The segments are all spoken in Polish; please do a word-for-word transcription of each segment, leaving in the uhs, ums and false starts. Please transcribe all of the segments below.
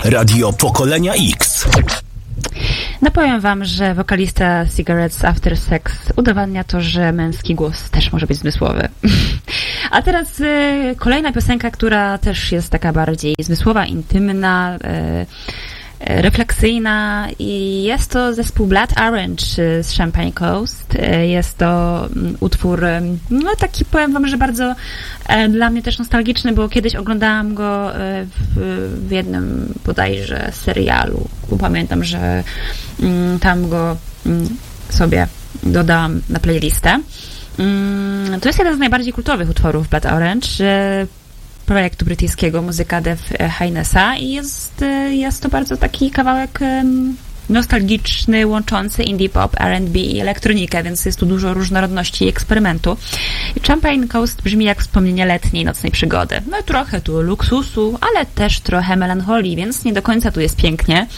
Radio Pokolenia X. No powiem wam, że wokalista Cigarettes After Sex udowadnia to, że męski głos też może być zmysłowy. A teraz y, kolejna piosenka, która też jest taka bardziej zmysłowa, intymna, y, y, refleksyjna i jest to zespół Blood Orange z Champagne Coast. Y, jest to um, utwór, y, no taki powiem wam, że bardzo y, dla mnie też nostalgiczny, bo kiedyś oglądałam go y, w, w jednym bodajże serialu. Pamiętam, że y, tam go y, sobie dodałam na playlistę. To jest jeden z najbardziej kultowych utworów Blood Orange, projektu brytyjskiego muzyka Dev Heinesa i jest, jest to bardzo taki kawałek nostalgiczny, łączący indie pop, R and B i elektronikę, więc jest tu dużo różnorodności i eksperymentu. I Champagne Coast brzmi jak wspomnienie letniej, nocnej przygody. No trochę tu luksusu, ale też trochę melancholii, więc nie do końca tu jest pięknie.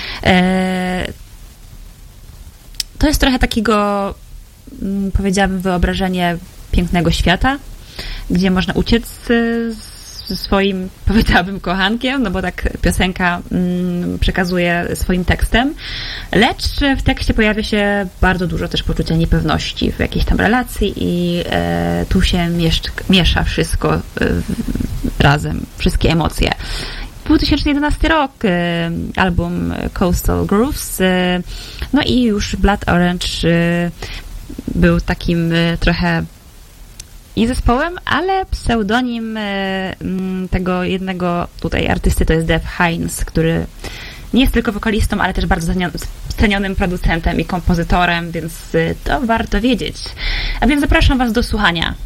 To jest trochę takiego, powiedziałabym, wyobrażenie pięknego świata, gdzie można uciec ze swoim, powiedziałabym, kochankiem, no bo tak piosenka mm, przekazuje swoim tekstem, lecz w tekście pojawia się bardzo dużo też poczucia niepewności w jakiejś tam relacji i e, tu się mieszcz, miesza wszystko e, razem, wszystkie emocje. dwa tysiące jedenasty rok, e, album Coastal Grooves, e, no i już Blood Orange e, był takim e, trochę i zespołem, ale pseudonim e, tego jednego tutaj artysty to jest Dev Hynes, który nie jest tylko wokalistą, ale też bardzo cenionym producentem i kompozytorem, więc e, to warto wiedzieć. A więc zapraszam was do słuchania.